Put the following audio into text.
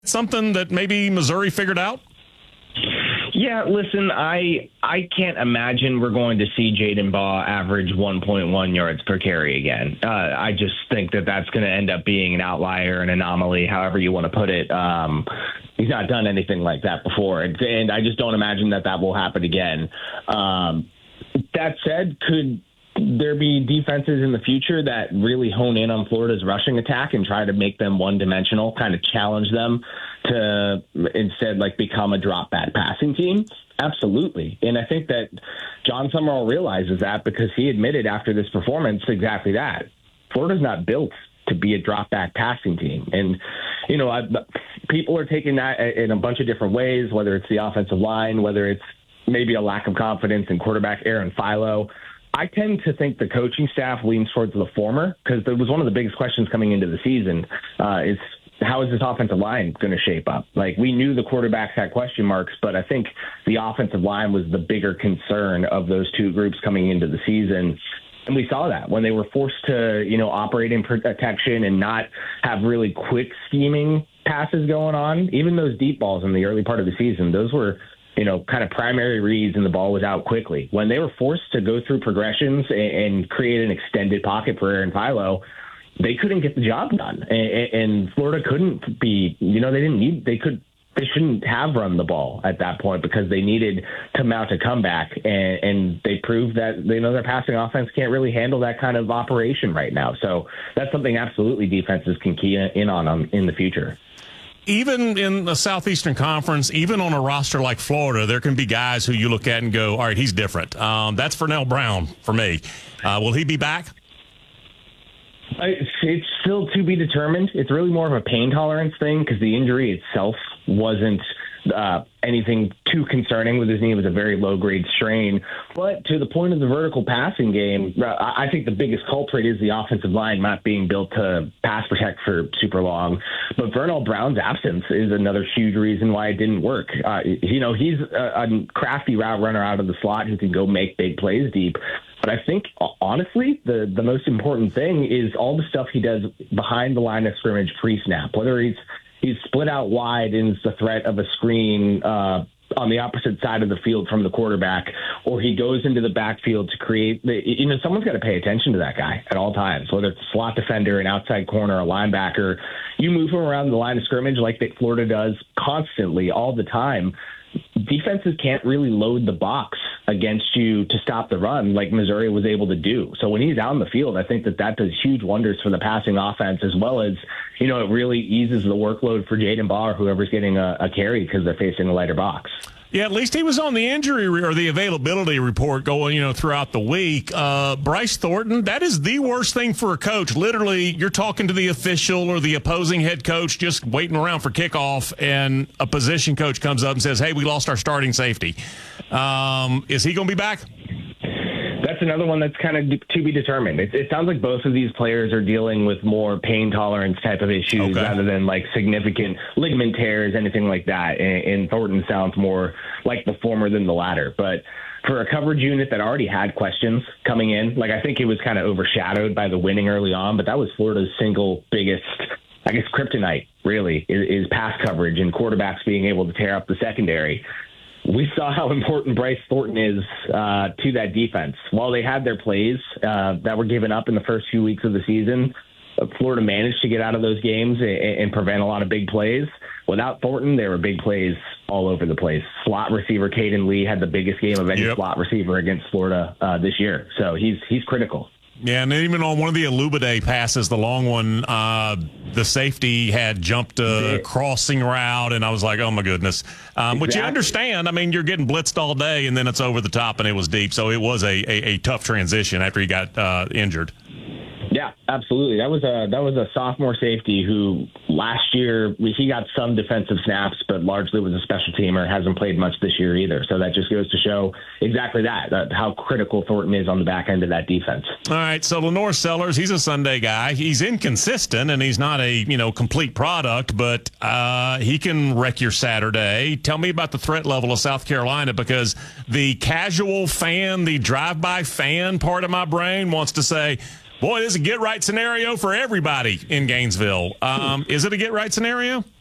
something that maybe Missouri figured out? Yeah, listen, I can't imagine we're going to see Jaden Baugh average 1.1 yards per carry again. I just think that that's going to end up being an outlier, an anomaly, however you want to put it. He's not done anything like that before, and I just don't imagine that will happen again. That said, could there be defenses in the future that really hone in on Florida's rushing attack and try to make them one-dimensional, kind of challenge them to instead become a drop-back passing team? Absolutely. And I think that John Summerall realizes that because he admitted after this performance exactly that. Florida's not built to be a drop-back passing team. And, people are taking that in a bunch of different ways, whether it's the offensive line, whether it's maybe a lack of confidence in quarterback Aaron Philo. I tend to think the coaching staff leans towards the former because it was one of the biggest questions coming into the season is how is this offensive line going to shape up? We knew the quarterbacks had question marks, but I think the offensive line was the bigger concern of those two groups coming into the season. And we saw that when they were forced to, operate in protection and not have really quick scheming passes going on. Even those deep balls in the early part of the season, those were kind of primary reads and the ball was out quickly. When they were forced to go through progressions and create an extended pocket for Aaron Philo, they couldn't get the job done. And Florida couldn't be, they shouldn't have run the ball at that point because they needed to mount a comeback. And they proved that, their passing offense can't really handle that kind of operation right now. So that's something absolutely defenses can key in on in the future. Even in the Southeastern Conference, even on a roster like Florida, there can be guys who you look at and go, all right, he's different. That's Fernell Brown for me. Will he be back? It's still to be determined. It's really more of a pain tolerance thing because the injury itself wasn't anything too concerning with his knee. It was a very low-grade strain. But to the point of the vertical passing game, I think the biggest culprit is the offensive line not being built to pass protect for super long. But Vernell Brown's absence is another huge reason why it didn't work. He's a crafty route runner out of the slot who can go make big plays deep. But I think, honestly, the most important thing is all the stuff he does behind the line of scrimmage pre-snap, whether he's split out wide and it's the threat of a screen on the opposite side of the field from the quarterback, or he goes into the backfield to create someone's got to pay attention to that guy at all times, whether it's a slot defender, an outside corner, a linebacker. You move him around the line of scrimmage like that Florida does constantly all the time. Defenses can't really load the box against you to stop the run like Missouri was able to do. So when he's out in the field, I think that does huge wonders for the passing offense, as well as, it really eases the workload for Jaden Baugh or whoever's getting a carry because they're facing a lighter box. Yeah, at least he was on the injury or the availability report going, throughout the week. Bryce Thornton, that is the worst thing for a coach. Literally, you're talking to the official or the opposing head coach just waiting around for kickoff, and a position coach comes up and says, hey, we lost our starting safety. Is he going to be back? That's another one that's kind of to be determined. It sounds like both of these players are dealing with more pain tolerance type of issues rather than significant ligament tears, anything like that. And Thornton sounds more like the former than the latter. But for a coverage unit that already had questions coming in, I think it was kind of overshadowed by the winning early on, but that was Florida's single biggest, kryptonite, really, is pass coverage and quarterbacks being able to tear up the secondary. We saw how important Bryce Thornton is to that defense. While they had their plays that were given up in the first few weeks of the season, Florida managed to get out of those games and prevent a lot of big plays. Without Thornton, there were big plays all over the place. Slot receiver Caden Lee had the biggest game of any slot receiver against Florida this year. So he's critical. Yeah, and even on one of the Alubade passes, the long one, the safety had jumped a crossing route, and I was like, oh, my goodness. Which you understand. You're getting blitzed all day, and then it's over the top, and it was deep. So it was a tough transition after he got injured. Yeah, absolutely. That was a sophomore safety who last year he got some defensive snaps, but largely was a special teamer. Hasn't played much this year either. So that just goes to show exactly that how critical Thornton is on the back end of that defense. All right, so Lenore Sellers, he's a Sunday guy. He's inconsistent and he's not a complete product, but he can wreck your Saturday. Tell me about the threat level of South Carolina, because the casual fan, the drive-by fan part of my brain wants to say, boy, this is a get-right scenario for everybody in Gainesville. Is it a get-right scenario?